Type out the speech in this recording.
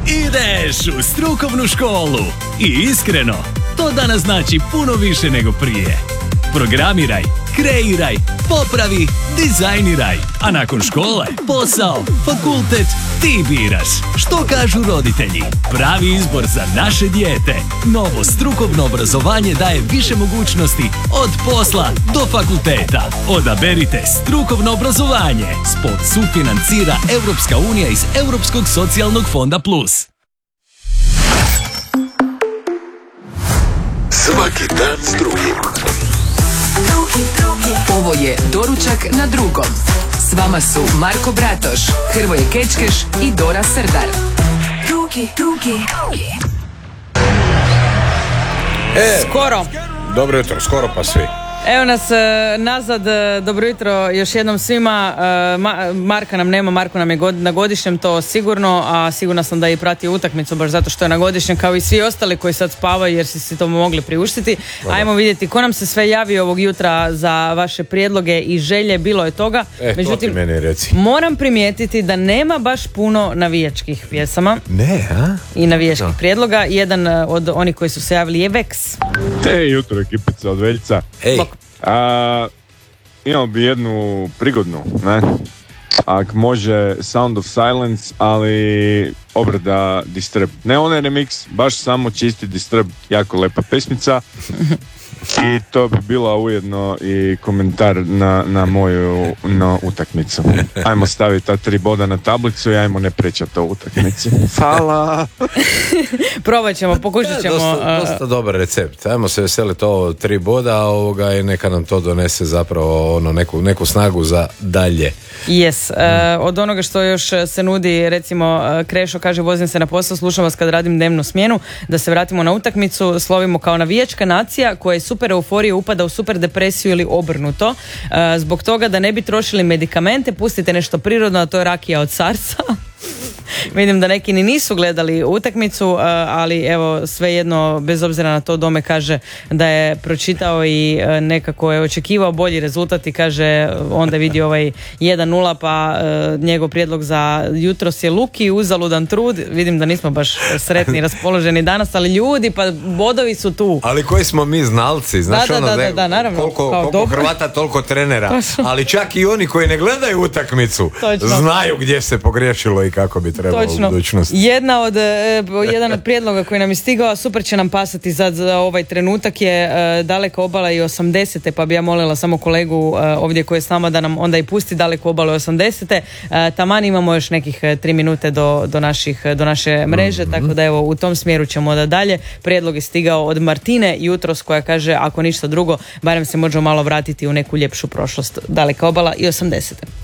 Ideš u strukovnu školu i iskreno, to danas znači puno više nego prije. Programiraj, kreiraj, popravi, dizajniraj, a nakon škole, posao, fakultet, ti biraš. Što kažu roditelji? Pravi izbor za naše dijete. Novo strukovno obrazovanje daje više mogućnosti od posla do fakulteta. Odaberite strukovno obrazovanje. Spot sufinancira Europska unija iz Europskog socijalnog fonda Plus. Svaki dan s drugim. Ovo je Doručak na drugom. S vama su Marko Bratoš, Hrvoje Kečkeš i Dora Srdar. Skoro. Dobro jutro, skoro pa svi. Evo nas nazad, dobro jutro još jednom svima. Marka nam nema, Marko nam je na godišnjem, to sigurno, a sigurna sam da i prati utakmicu baš zato što je na godišnjem kao i svi ostali koji sad spavaju jer si to mogli priuštiti. Ajmo vidjeti ko nam se sve javi ovog jutra za vaše prijedloge i želje, bilo je toga. Međutim, to ti meni reci. Moram primijetiti da nema baš puno navijačkih pjesama. Ne, a? I navijačkih prijedloga. Jedan od onih koji su se javili je Vex. Jutro ekipica od Veljca. Ej. Imao bi jednu prigodnu, ne? Ak može Sound of Silence, ali obrada Disturb. Ne onaj remix, baš samo čisti Disturb, jako lepa pesmica. I to bi bila ujedno i komentar na moju utakmicu. Ajmo staviti ta 3 boda na tablicu i ajmo ne pričati o utakmici. Hvala! Probat ćemo, pokušat ćemo. Dosta dobar recept. Ajmo se veseliti ovo 3 boda i neka nam to donese zapravo neku snagu za dalje. Yes. Od onoga što još se nudi, recimo Krešo kaže vozim se na posao, slušam vas kad radim dnevnu smjenu, da se vratimo na utakmicu, slovimo kao navijačka nacija koja je super euforije upada u super depresiju ili obrnuto. Zbog toga da ne bi trošili medikamente, pustite nešto prirodno, a to je rakija od Sarsa. Vidim da neki ni nisu gledali utakmicu, ali evo svejedno, bez obzira na to, Dome kaže da je pročitao i nekako je očekivao bolji rezultat i kaže onda vidi ovaj 1-0 pa njegov prijedlog za jutros je Luki, uzaludan trud. Vidim da nismo baš sretni raspoloženi danas, ali ljudi, pa bodovi su tu. Ali koji smo mi znalci, znaš da, naravno. Koliko Hrvata, toliko trenera. Ali čak i oni koji ne gledaju utakmicu znaju gdje se pogriješilo i kako bi trebalo u budućnosti. Jedan od prijedloga koji nam je stigao, super će nam pasati za ovaj trenutak, je Daleka obala i 80. pa bi ja molila samo kolegu ovdje koji je s nama da nam onda i pusti Daleku obalu i 80. Taman imamo još nekih 3 minute do naše mreže, tako da evo u tom smjeru ćemo da dalje. Prijedlog je stigao od Martine jutros koja kaže ako ništa drugo, barem se možemo malo vratiti u neku ljepšu prošlost. Daleka obala i 80.